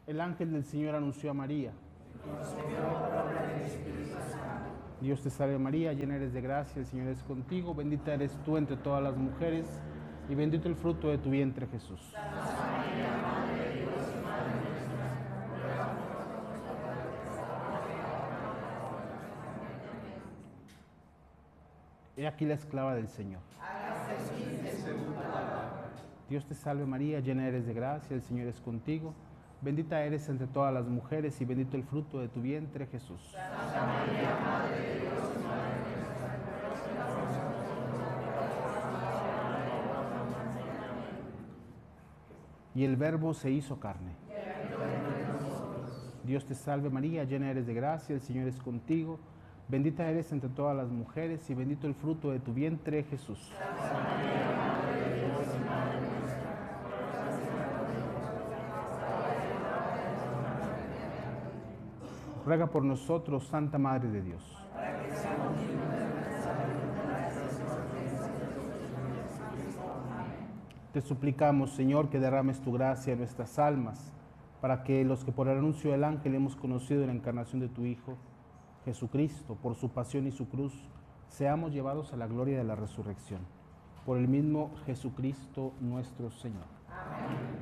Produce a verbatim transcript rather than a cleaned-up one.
El ángel del Señor anunció a María. Dios te salve María, llena eres de gracia, el Señor es contigo, bendita eres tú entre todas las mujeres, y bendito el fruto de tu vientre, Jesús. Santa María, Madre de Dios y Madre nuestra, ruega por nosotros pecadores, ahora y en la hora de nuestra muerte. Amén. He aquí la esclava del Señor. Hágase en mí según tu palabra. Dios te salve María, llena eres de gracia, el Señor es contigo, bendita eres entre todas las mujeres, y bendito el fruto de tu vientre, Jesús. Santa María, Madre de Dios y Madre nuestra, ruega por nosotros pecadores, ahora y en la hora de nuestra muerte. Amén. Y el Verbo se hizo carne. Dios te salve María, llena eres de gracia, el Señor es contigo, bendita eres entre todas las mujeres, y bendito el fruto de tu vientre, Jesús. Santa María, Madre de Dios y Madre nuestra, ruega por nosotros, ahora y en la hora de nuestra muerte. Amén. Ruega por nosotros, Santa Madre de Dios. Para que seamos dignos de alcanzar la luz de la gracia de Jesucristo. Amén. Te suplicamos, Señor, que derrames tu gracia en nuestras almas, para que los que por el anuncio del ángel hemos conocido la encarnación de tu Hijo, Jesucristo, por su pasión y su cruz, seamos llevados a la gloria de la resurrección. Por el mismo Jesucristo nuestro Señor. Amén.